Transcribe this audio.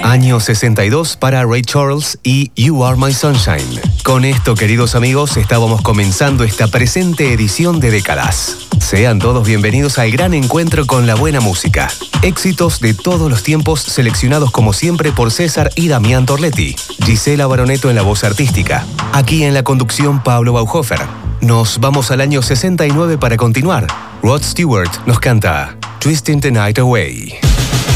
Año 62 para Ray Charles y You Are My Sunshine. Con esto, queridos amigos, estábamos comenzando esta presente edición de Décadas. Sean todos bienvenidos al gran encuentro con la buena música. Éxitos de todos los tiempos seleccionados como siempre por César y Damián Torletti. Gisela Baroneto en la voz artística. Aquí en la conducción Pablo Bauhofer. Nos vamos al año 69 para continuar. Rod Stewart nos canta Twisting the Night Away.